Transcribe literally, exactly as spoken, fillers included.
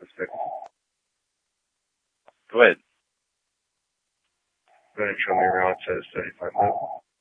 this fix. Go ahead. Go ahead and show me around to seventy-five foot.